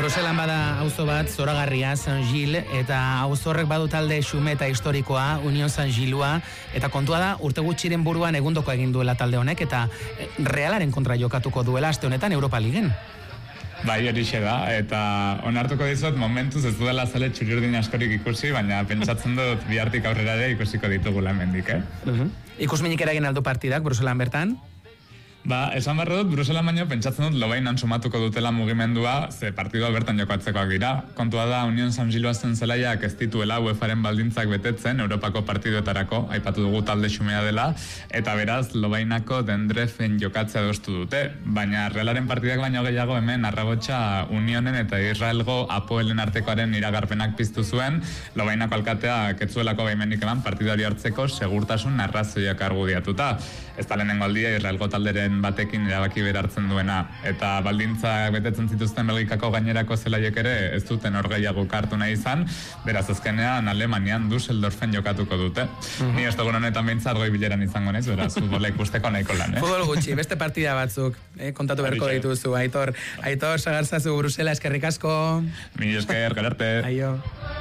Bruselan bada auzo bat, zoragarria, Saint-Gilles, eta auzo horrek badu talde xume eta historikoa, Union Saint-Gilloa, eta kontua da, urte gutxiren buruan egundoko egin duela talde honek, eta Realaren kontra jokatuko duela aste honetan Europa Ligen. Bai, horixe da, eta onartuko dizut momentuz ez duela zale txuriurdin askorik ikusi, baina pentsatzen dut bihartik aurrera ere ikusiko ditugula hemendik, Ikusminik eragin aldu partidak, Bruselan bertan? Esan behar dut, Bruselan baino pentsatzen dut lobainan sumatuko dutela mugimendua, ze partidua bertan jokatzekoak dira. Kontua da, Union Saint-Gilloa zen zelaiak ez dituela UEFAren baldintzak betetzen, Europako partiduetarako, aipatu dugu talde xumea dela, eta beraz, lobainako Dendrefen jokatzea adostu dute. Baina Realaren partidak baino gehiago hemen Arrabotsa Unionen eta Israelgo Apoelen artekoaren iragarpenak piztu zuen, lobainako alkateak etzuelako baimenik eman partiduari hartzeko segurtasun arrazoiak argudiatuta. Ez da lehenengo aldia Israelgo talderen batekin erabaki berartzen duena, eta baldintzak betetzen zituzten Belgikako gainerako zelaiek ere ez duten hor gehiago hartu nahi izan, beraz azkenean Alemanian Düsseldorfen jokatuko dute. Ni ez dugun honetan behintzat goi bileran izango naiz, beraz futbola ikusteko nahiko lan. Futbol gutxi, beste partida batzuk, kontatu beharko dituzu, Aitor Sagarzazu, Brusela, eskerrik asko. Mi esker, gerarte. Aio.